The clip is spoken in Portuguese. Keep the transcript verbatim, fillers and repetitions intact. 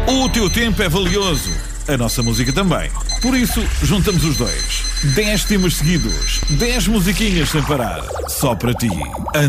O teu tempo é valioso. A nossa música também. Por isso, juntamos os dois. dez temas seguidos. dez musiquinhas sem parar. Só para ti.